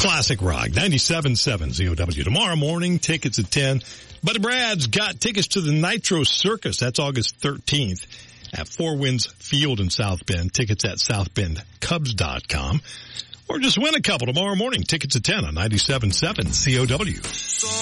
Classic rock, 97.7 ZOW. Tomorrow morning, tickets at 10. Buddy Brad's got tickets to the Nitro Circus. That's August 13th at Four Winds Field in South Bend. Tickets at southbendcubs.com. Or just win a couple tomorrow morning. Tickets at 10 on 97.7 COW.